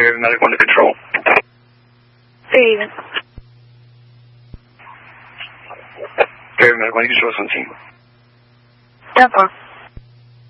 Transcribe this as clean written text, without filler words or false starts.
medical under control. Favorite medical, you can show us on team. 10-4.